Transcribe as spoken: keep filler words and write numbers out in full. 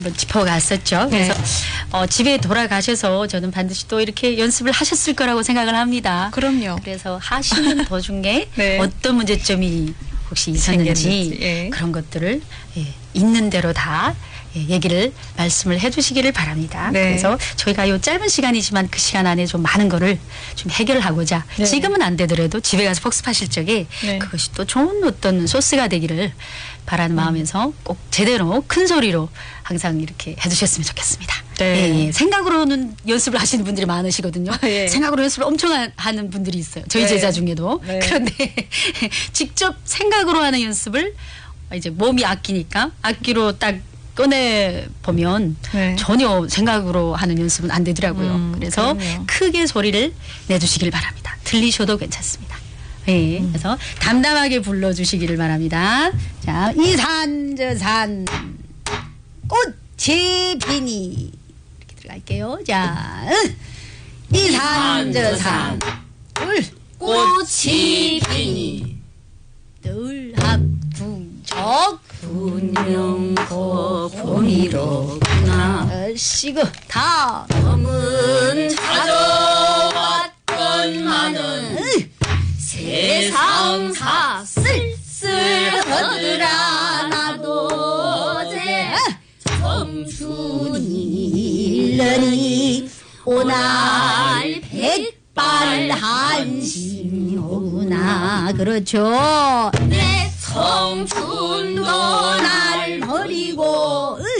한번 짚어갔었죠. 그래서 네. 어, 집에 돌아가셔서 저는 반드시 또 이렇게 연습을 하셨을 거라고 생각을 합니다. 그럼요. 그래서 하시는 도중에 네. 어떤 문제점이 혹시 있었는지 생겼는지, 예. 그런 것들을 예, 있는 대로 다 예, 얘기를 말씀을 해주시기를 바랍니다. 네. 그래서 저희가 요 짧은 시간이지만 그 시간 안에 좀 많은 거를 좀 해결하고자 네. 지금은 안 되더라도 집에 가서 복습하실 적에 네. 그것이 또 좋은 어떤 소스가 되기를 바라는 마음에서 꼭 제대로 큰 소리로 항상 이렇게 해주셨으면 좋겠습니다. 네. 예, 예. 생각으로는 연습을 하시는 분들이 많으시거든요. 예. 생각으로 연습을 엄청 하- 하는 분들이 있어요. 저희 네. 제자 중에도. 네. 그런데 직접 생각으로 하는 연습을 이제 몸이 아끼니까 악기로 딱 꺼내 보면 네. 전혀 생각으로 하는 연습은 안 되더라고요. 음, 그래서 그럼요. 크게 소리를 내주시길 바랍니다. 들리셔도 괜찮습니다. 예, 음. 그래서 담담하게 불러주시기를 바랍니다. 자, 이 산 저 산 꽃이 피니 이렇게 들어갈게요. 자, 이 산 저 산 둘 꽃이 피니 둘 합궁적 분명코 봄이로구나 얼씨구 다 봄은 찾아왔건만은 세상사 쓸쓸하더라 나도 어제 청춘이 일러니 오날 백발한신 오구나. 그렇죠. 내 청춘도 날 버리고